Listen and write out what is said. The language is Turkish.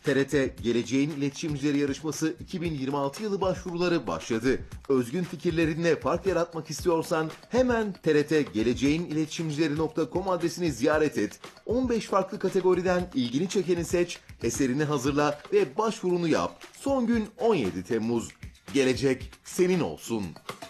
TRT Geleceğin İletişimcileri Yarışması 2026 yılı başvuruları başladı. Özgün fikirlerinle fark yaratmak istiyorsan hemen trtgeleceğiniletişimcileri.com adresini ziyaret et. 15 farklı kategoriden ilgini çekeni seç, eserini hazırla ve başvurunu yap. Son gün 17 Temmuz. Gelecek senin olsun.